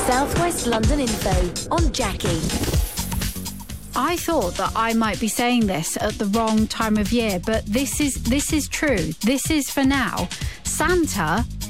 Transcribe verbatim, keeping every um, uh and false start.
Southwest London Info on Jackie. I thought that I might be saying this at the wrong time of year, but this is this is true. This is for now. Santa